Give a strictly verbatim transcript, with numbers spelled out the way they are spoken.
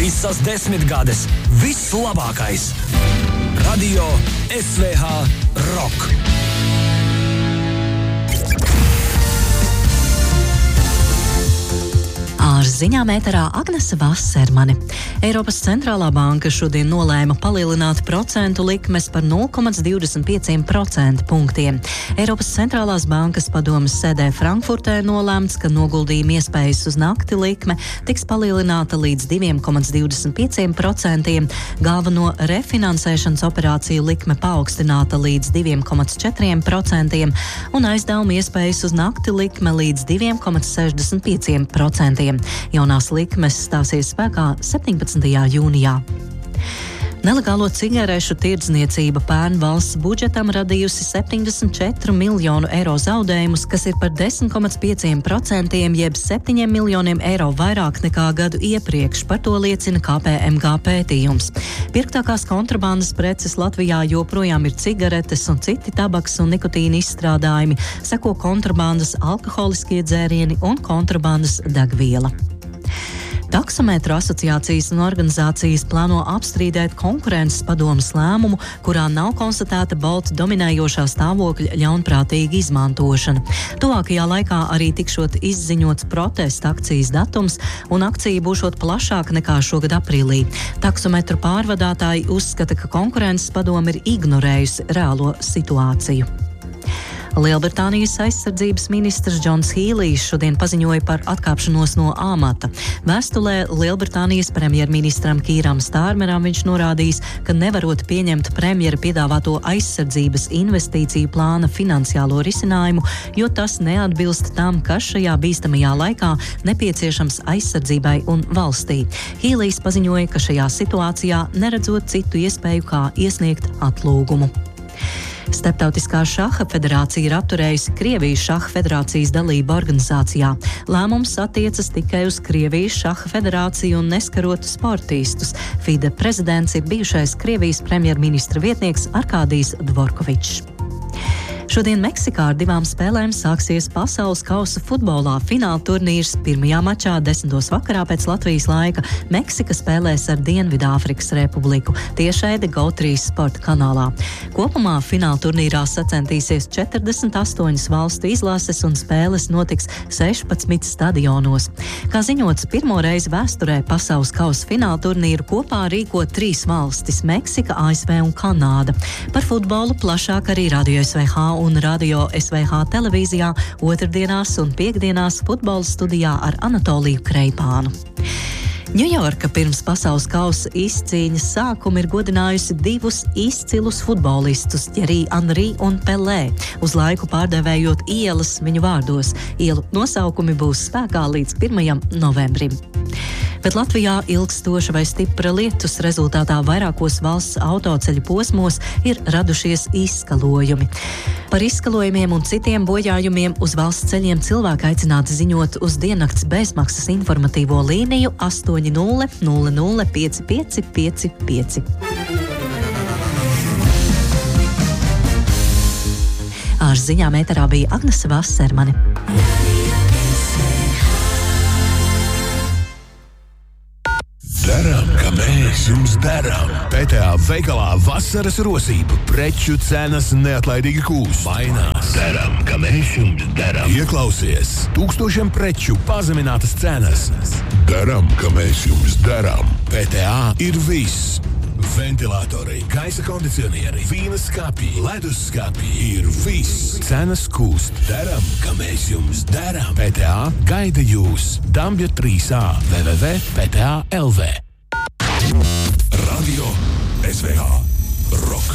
Visas desmitgades, viss labākais. Radio S V H Rock. Ar ziņām ēterā Agnese Vasermane. Eiropas centrālā banka šodien nolēma palielināt procentu likmes par nulle komats divdesmit pieci procenta punktiem. Eiropas centrālās bankas padomes sēdē Frankfurtē nolēmts, ka noguldījuma iespējas uz nakti likme tiks palielināta līdz divi komats divdesmit pieci procenti, galveno refinansēšanas operāciju likme paaugstināta līdz divi komats četri procenti un aizdevuma iespējas uz nakti likme līdz divi komats sešdesmit pieci procenti. Jaunās likmes stāsies spēkā septiņpadsmitajā jūnijā. Nelegālo cigarešu tirdzniecība pērn valsts budžetam radījusi septiņdesmit četru miljonu eiro zaudējumus, kas ir par desmit komats pieci procenti jeb septiņiem miljoniem eiro vairāk nekā gadu iepriekš, par to liecina K P M G pētījums. Pirktākās kontrabandas preces Latvijā joprojām ir cigaretes un citi tabaks un nikotīna izstrādājumi, seko kontrabandas alkoholiskie dzērieni un kontrabandas degviela. Taksometru asociācijas un organizācijas plāno apstrīdēt konkurences padomes lēmumu, kurā nav konstatēta Bolt dominējošā stāvokļa ļaunprātīga izmantošana. Tuvākajā laikā arī tikšot izziņots protesta akcijas datums, un akcija būšot plašāka nekā šogad aprīlī. Taksometru pārvadātāji uzskata, ka konkurences padome ir ignorējusi reālo situāciju. Lielbritānijas aizsardzības ministrs Džons Hīlijs šodien paziņoja par atkāpšanos no amata. Vēstulē Lielbritānijas premjerministram Kīram Stārmeram viņš norādījis, ka nevarot pieņemt premjera piedāvāto aizsardzības investīciju plāna finansiālo risinājumu, jo tas neatbilst tam, kas šajā bīstamajā laikā nepieciešams aizsardzībai un valstī. Hīlijs paziņoja, ka šajā situācijā neredzot citu iespēju, kā iesniegt atlūgumu. Starptautiskā šaha federācija ir apturējusi Krievijas šaha federācijas dalību organizācijā. Lēmums attiecas tikai uz Krievijas šaha federāciju un neskarot sportistus. FIDE prezidents ir bijušais Krievijas premjerministra vietnieks Arkādijs Dvorkovičs. Šodien Meksikā ar divām spēlēm sāksies pasaules kausa futbolā fināla turnīrs. Pirmajā mačā desmitos vakarā pēc Latvijas laika Meksika spēlēs ar Dienvidāfrikas Republiku tiešraide Go trīs sporta kanālā. Kopumā fināla turnīrā sacentīsies četrdesmit astoņas valstu izlases un spēles notiks sešpadsmit stadionos. Kā ziņots, pirmo reizi vēsturē pasaules kausa fināla turnīru kopā rīko trīs valstis – Meksika, A S V un Kanāda. Par futbolu plašāk arī Radio S V H un Radio S V H televīzijā otrdienās un piekdienās futbola studijā ar Anatoliju Kreipānu. Ņujorka pirms pasaules kausa izcīņas sākuma ir godinājusi divus izcilus futbolistus – Thierry Henry un Pelé, uz laiku pārdevējot ielas viņu vārdos. Ielu nosaukumi būs spēkā līdz pirmajam novembrim. Bet Latvijā ilgstoša vai stipra lietus rezultātā vairākos valsts autoceļu posmos ir radušies izskalojumi. Par izskalojumiem un citiem bojājumiem uz valsts ceļiem cilvēki aicināti ziņot uz diennakts bezmaksas informatīvo līniju astoņi nulle nulle nulle pieci pieci pieci pieci. Ar ziņām ēterā bija Agnese Vasermane. Daram, ka mēs jums daram. P T A veikalā vasaras rosība. Preču cenas neatlaidīgi kūst. Mainās. Daram, ka mēs jums daram. Ieklausies. Tūkstošiem preču pazeminātas cenas. Daram, ka mēs jums daram. P T A ir viss. Ventilatori, gaisa kondicionieri, vīna skapji, ledus skapji ir viss. Cenas kūst. Daram, ka mēs jums daram. P T A gaida jūs. Dambja trīs A w w w punkt p t a punkt l v. Radio S V H Rock.